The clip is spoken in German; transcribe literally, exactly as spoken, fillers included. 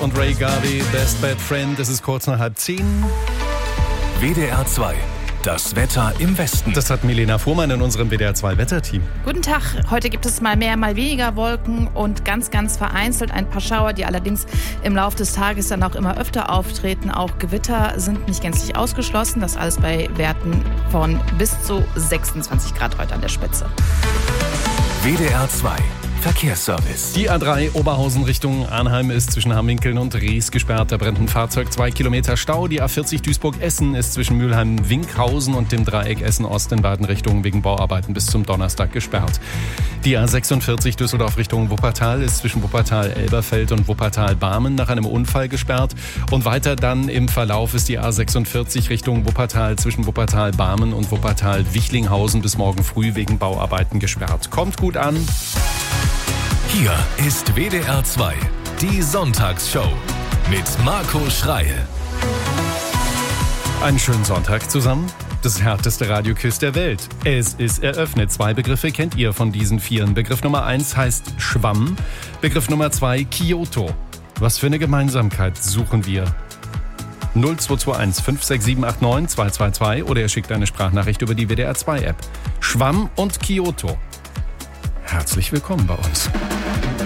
und Ray Garvey, Best Bad Friend. Es ist kurz nach halb zehn. W D R zwei, das Wetter im Westen. Das hat Milena Fuhrmann in unserem W D R zwei Wetterteam. Guten Tag. Heute gibt es mal mehr, mal weniger Wolken und ganz, ganz vereinzelt ein paar Schauer, die allerdings im Laufe des Tages dann auch immer öfter auftreten. Auch Gewitter sind nicht gänzlich ausgeschlossen. Das alles bei Werten von bis zu sechsundzwanzig Grad heute an der Spitze. W D R zwei Verkehrsservice. Die A drei Oberhausen Richtung Arnheim ist zwischen Hamminkeln und Ries gesperrt. Da brennt ein Fahrzeug, zwei Kilometer Stau. Die A vierzig Duisburg-Essen ist zwischen Mülheim-Winkhausen und dem Dreieck Essen-Ost in beiden Richtungen wegen Bauarbeiten bis zum Donnerstag gesperrt. Die A sechsundvierzig Düsseldorf Richtung Wuppertal ist zwischen Wuppertal-Elberfeld und Wuppertal-Barmen nach einem Unfall gesperrt. Und weiter dann im Verlauf ist die A sechsundvierzig Richtung Wuppertal zwischen Wuppertal-Barmen und Wuppertal-Wichlinghausen bis morgen früh wegen Bauarbeiten gesperrt. Kommt gut an. Hier ist W D R zwei, die Sonntagsshow mit Marco Schreil. Einen schönen Sonntag zusammen. Das härteste Radioquiz der Welt. Es ist eröffnet. Zwei Begriffe kennt ihr von diesen vieren. Begriff Nummer eins heißt Schwamm. Begriff Nummer zwei Kyoto. Was für eine Gemeinsamkeit suchen wir? null zwei zwei eins fünf sechs sieben acht neun zwei zwei zwei oder ihr schickt eine Sprachnachricht über die W D R zwei App. Schwamm und Kyoto. Herzlich willkommen bei uns.